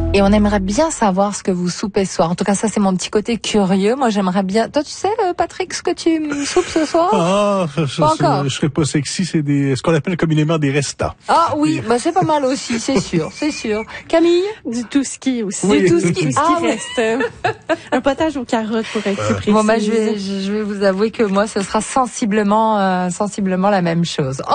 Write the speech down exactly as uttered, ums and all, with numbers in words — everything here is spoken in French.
Et on aimerait bien savoir ce que vous soupez ce soir. En tout cas, ça, c'est mon petit côté curieux. Moi, j'aimerais bien... Toi, tu sais, Patrick, ce que tu me soupes ce soir? Ah, ça, ça, pas encore. Je serais pas sexy, c'est des, ce qu'on appelle communément des restas. Ah oui, bah c'est pas mal aussi, c'est sûr, c'est sûr. Camille? Du tout ski aussi. Oui. Du tout ski. Tout ce qui Ah, reste. Un potage aux carottes pour être plus précis. Bon, bah, je vais, je vais vous avouer que moi, ce sera sensiblement, euh, sensiblement la même chose.